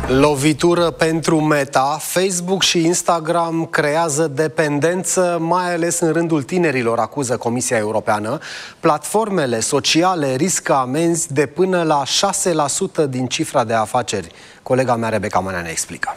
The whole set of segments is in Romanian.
Lovitură pentru Meta. Facebook și Instagram creează dependență, mai ales în rândul tinerilor, acuză Comisia Europeană. Platformele sociale riscă amenzi de până la 6% din cifra de afaceri. Colega mea, Rebecca Manea, ne explică.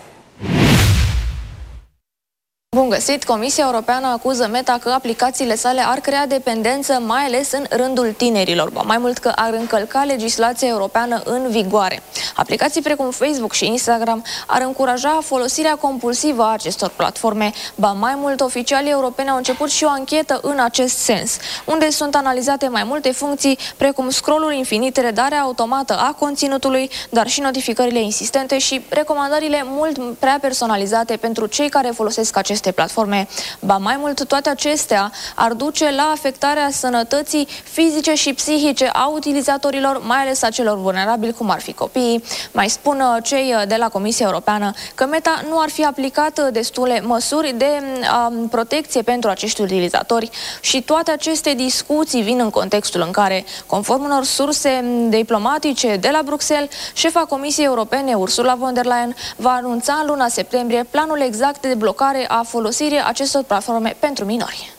Bun găsit! Comisia Europeană acuză Meta că aplicațiile sale ar crea dependență, mai ales în rândul tinerilor, mai mult că ar încălca legislația europeană în vigoare. Aplicații precum Facebook și Instagram ar încuraja folosirea compulsivă a acestor platforme, mai mult, oficialii europeni au început și o anchetă în acest sens, unde sunt analizate mai multe funcții, precum scroll-ul infinit, redarea automată a conținutului, dar și notificările insistente și recomandările mult prea personalizate pentru cei care folosesc aceste platforme. Mai mult, toate acestea ar duce la afectarea sănătății fizice și psihice a utilizatorilor, mai ales a celor vulnerabili, cum ar fi copiii. Mai spun cei de la Comisia Europeană că Meta nu ar fi aplicat destule măsuri de protecție pentru acești utilizatori și toate aceste discuții vin în contextul în care, conform unor surse diplomatice de la Bruxelles, șefa Comisiei Europene, Ursula von der Leyen, va anunța în luna septembrie planul exact de blocare a folosirii acestor platforme pentru minori.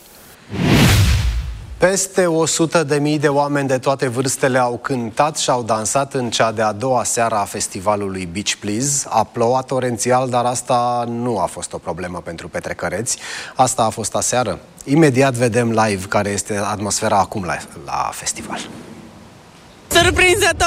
Peste 100.000 de oameni de toate vârstele au cântat și au dansat în cea de-a doua seară a festivalului Beach Please. A plouat torențial, dar asta nu a fost o problemă pentru petrecăreți. Asta a fost aseară. Imediat vedem live care este atmosfera acum la festival. Surprinzător!